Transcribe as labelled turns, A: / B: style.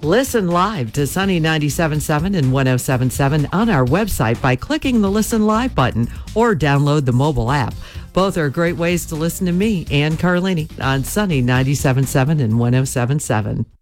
A: Listen live to Sunny 97.7 and 107.7 on our website by clicking the Listen Live button or download the mobile app. Both are great ways to listen to me, Ann Carlini, on Sunny 97.7 and 107.7.